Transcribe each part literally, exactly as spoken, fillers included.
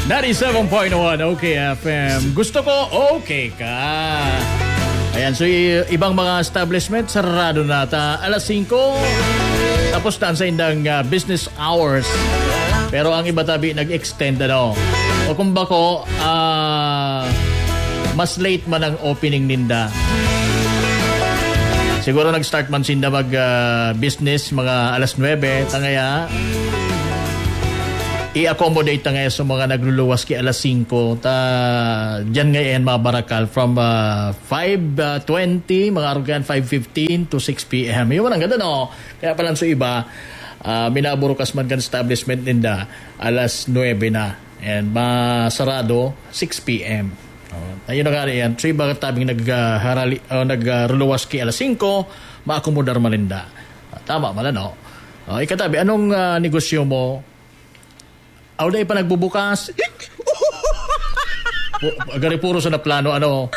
ninety-seven point one OK F M. Gusto ko okay ka. Ayan, so y- ibang mga establishment sarado na ta alas singko. Tapos na sa indang uh, business hours. Pero ang iba tabi nag-extend ano. O kung bako uh, mas late man ang opening ninda. Siguro nag-start man sinda mag uh, business mga alas nuwebe tangaya. I-accommodate ta ngayon sa mga nagluluwas ki alas singko ta dyan ngayon mga barakal from uh, five twenty mga arugan five fifteen to six p.m. Yun ang ganda no. Kaya pala sa iba uh, minaburukas man kan establishment ninda alas nuwebe na and masarado six p.m. Oh, ayun na nga yan. So iba tabing nag-harali uh, nagluluwas ki alas singko maakomodar malinda. Uh, tama mala no. Uh, ikatabi anong uh, negosyo mo? Aw na pa nagbubukas. Agari puro sa na plano ano.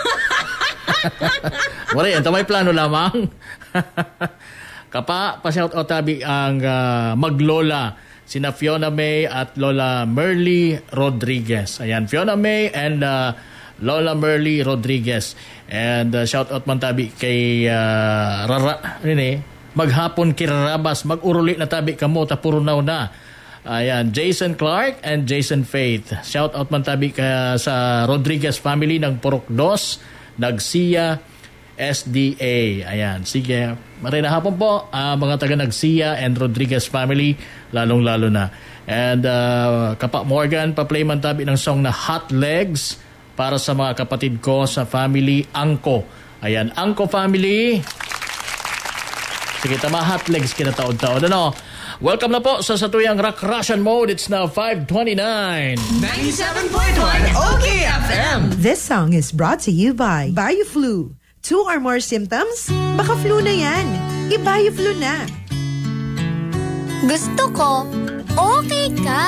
Wala yan, tamay plano lamang. Kapa, pa-shout out tabi ang uh, maglola sina Fiona May at Lola Merly Rodriguez. Ayan, Fiona May and uh, Lola Merly Rodriguez. And uh, shout out man tabi kay uh, Rara, ano eh, maghapon kirarabas, mag-uruli na tabi kamo tapurunaw na. Ayan, Jason Clark and Jason Faith. Shout out man tabi ka sa Rodriguez family ng Purok dos, Nagsia S D A. Ayan, sige. Marina hapon po, uh, mga taga Nagsia and Rodriguez family, lalong-lalo na. And uh, Kapa Morgan, pa-play man tabi ng song na Hot Legs para sa mga kapatid ko sa family Angko. Ayan, Angko family. Sige, tama, Hot Legs kinataod-taod. Ano? Welcome na po sa Satuyang Rock Russian Mode. It's now five twenty-nine. ninety-seven point one OK F M. This song is brought to you by BioFlu. Two or more symptoms? Baka flu na yan. I-BioFlu na. Gusto ko, okay ka.